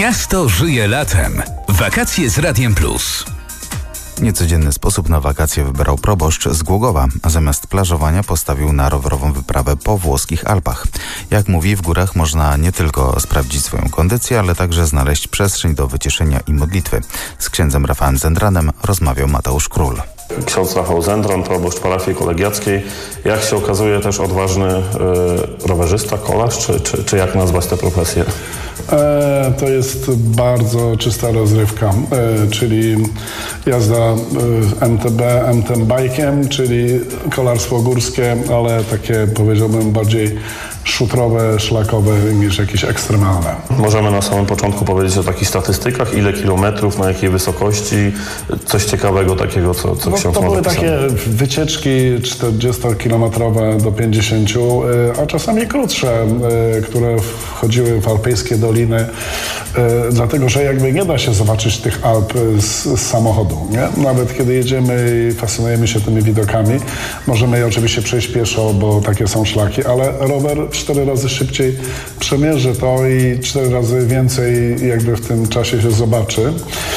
Miasto żyje latem. Wakacje z Radiem Plus. Niecodzienny sposób na wakacje wybrał proboszcz z Głogowa, a zamiast plażowania postawił na rowerową wyprawę po włoskich Alpach. Jak mówi, w górach można nie tylko sprawdzić swoją kondycję, ale także znaleźć przestrzeń do wyciszenia i modlitwy. Z księdzem Rafałem Zendranem rozmawiał Mateusz Król. Ksiądz Rafał Zendran, proboszcz parafii kolegiackiej. Jak się okazuje, też odważny rowerzysta, kolarz, czy jak nazwać tę profesję? To jest bardzo czysta rozrywka, czyli jazda MTB, MTB-bike'em, czyli kolarstwo górskie, ale takie, powiedziałbym, bardziej szutrowe, szlakowe niż jakieś ekstremalne. Możemy na samym początku powiedzieć o takich statystykach, ile kilometrów, na jakiej wysokości, coś ciekawego takiego, co ksiądz to może były pisać. takie wycieczki 40-kilometrowe do 50, a czasami krótsze, które wchodziły w alpejskie doliny, dlatego, że jakby nie da się zobaczyć tych Alp z samochodu, nie? Nawet kiedy jedziemy i fascynujemy się tymi widokami, możemy je oczywiście przejść pieszo, bo takie są szlaki, ale rower 4 razy szybciej przemierzy to i 4 razy więcej jakby w tym czasie się zobaczy.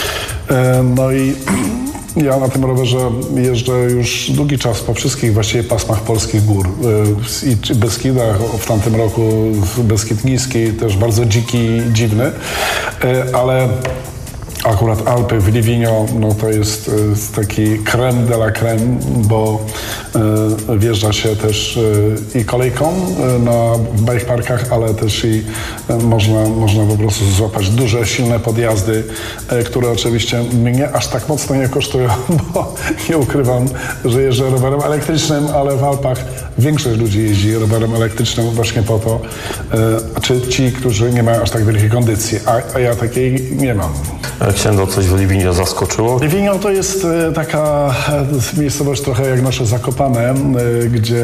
No i ja na tym rowerze jeżdżę już długi czas po wszystkich właściwie pasmach polskich gór. I Beskidach, w tamtym roku Beskid Niski, też bardzo dziki, dziwny, ale akurat Alpy w Livigno, no to jest taki crème de la crème, bo wjeżdża się też i kolejką na bike parkach, ale też i można po prostu złapać duże, silne podjazdy, które oczywiście mnie aż tak mocno nie kosztują, bo nie ukrywam, że jeżdżę rowerem elektrycznym, ale w Alpach większość ludzi jeździ rowerem elektrycznym właśnie po to, czy ci, którzy nie mają aż tak wielkiej kondycji, a ja takiej nie mam. Księdza coś w Livigno zaskoczyło? Livigno to jest taka miejscowość trochę jak nasze Zakopane, gdzie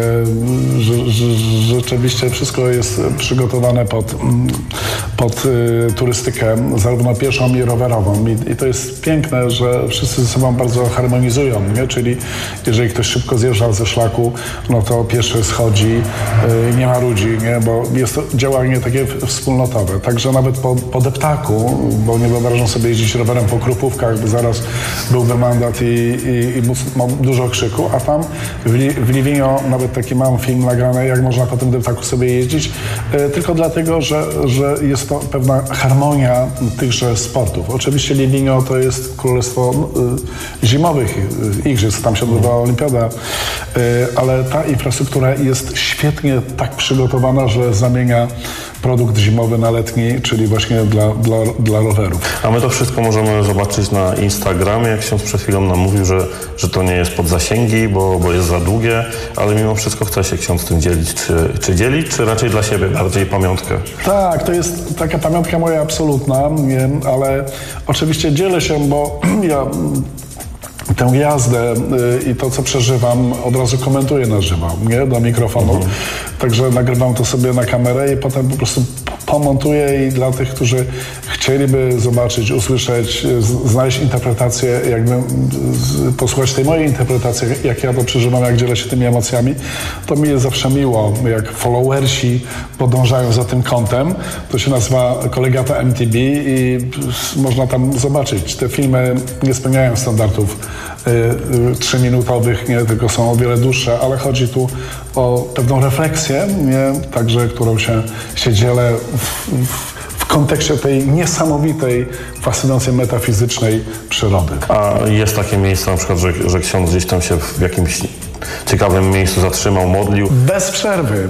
rzeczywiście wszystko jest przygotowane pod turystykę, zarówno pieszą i rowerową. I to jest piękne, że wszyscy ze sobą bardzo harmonizują, nie? Czyli jeżeli ktoś szybko zjeżdża ze szlaku, no to pieszy schodzi, nie ma ludzi, nie? Bo jest to działanie takie wspólnotowe. Także nawet po deptaku, bo nie wyobrażam sobie jeździć rowerem po Krupówkach, bo zaraz byłby mandat i dużo krzyku, a tam w Livigno nawet taki mam film nagrany, jak można po tym deptaku sobie jeździć, tylko dlatego, że jest to pewna harmonia tychże sportów. Oczywiście Livigno to jest królestwo zimowych igrzysk, tam się odbywała olimpiada, ale ta infrastruktura jest świetnie tak przygotowana, że zamienia produkt zimowy na letni, czyli właśnie dla rowerów. A my to wszystko możemy zobaczyć na Instagramie. Jak ksiądz przed chwilą nam mówił, że to nie jest pod zasięgi, bo jest za długie, ale mimo wszystko chce się ksiądz tym dzielić. Czy dzielić, czy raczej dla siebie bardziej pamiątkę? Tak, to jest taka pamiątka moja absolutna, nie, ale oczywiście dzielę się, bo ja tę jazdę i to, co przeżywam, od razu komentuję na żywo, nie? Do mikrofonu. Także nagrywam to sobie na kamerę i potem po prostu pomontuję i dla tych, którzy chcieliby zobaczyć, usłyszeć, znaleźć interpretację, jakby posłuchać tej mojej interpretacji, jak ja to przeżywam, jak dzielę się tymi emocjami, to mi jest zawsze miło, jak followersi podążają za tym kątem. To się nazywa Kolegiata MTB i można tam zobaczyć. Te filmy nie spełniają standardów 3-minutowych, nie, tylko są o wiele dłuższe, ale chodzi tu o pewną refleksję, nie, także którą się dzielę w kontekście tej niesamowitej fascynacji metafizycznej przyrody. A jest takie miejsce na przykład, że ksiądz gdzieś tam się w jakimś ciekawym miejscu zatrzymał, modlił? Bez przerwy.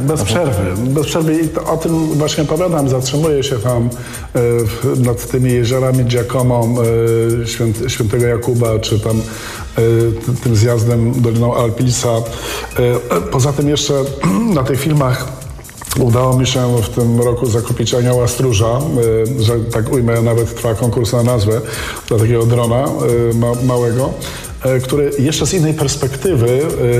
I to, o tym właśnie opowiadam. Zatrzymuję się tam nad tymi jeziorami Giacomo, Świętego Jakuba, czy tam tym zjazdem Doliną Alpilsa. Poza tym jeszcze na tych filmach udało mi się w tym roku zakupić anioła stróża, że tak ujmę, nawet trwa konkurs na nazwę dla takiego drona małego, który jeszcze z innej perspektywy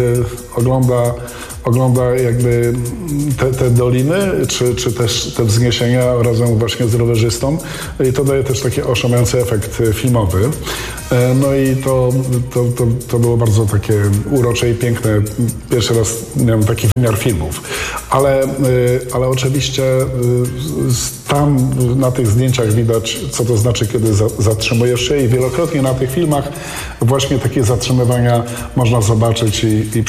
ogląda jakby te doliny, czy też te wzniesienia razem właśnie z rowerzystą i to daje też taki oszałamiający efekt filmowy. No i to było bardzo takie urocze i piękne. Pierwszy raz miałem taki wymiar filmów. Ale oczywiście tam na tych zdjęciach widać, co to znaczy, kiedy zatrzymujesz się i wielokrotnie na tych filmach właśnie takie zatrzymywania można zobaczyć i